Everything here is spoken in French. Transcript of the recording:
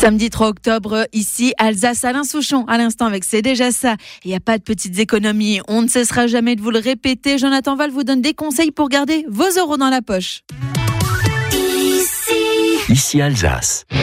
Samedi 3 octobre, ici, Alsace, Alain Souchon, à l'instant avec C'est déjà ça. Il n'y a pas de petites économies, on ne cessera jamais de vous le répéter. Jonathan Val vous donne des conseils pour garder vos euros dans la poche. Ici Alsace.